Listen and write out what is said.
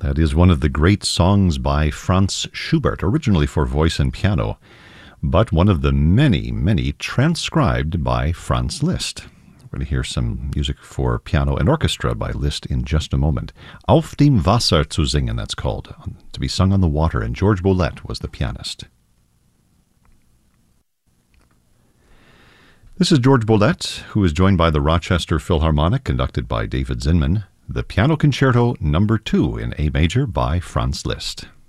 That is one of the great songs by Franz Schubert, originally for voice and piano, but one of the many, many transcribed by Franz Liszt. We're going to hear some music for piano and orchestra by Liszt in just a moment. Auf dem Wasser zu singen, that's called, to be sung on the water, and George Boulez was the pianist. This is George Boulez, who is joined by the Rochester Philharmonic, conducted by David Zinman, the Piano Concerto No. 2 in A major by Franz Liszt.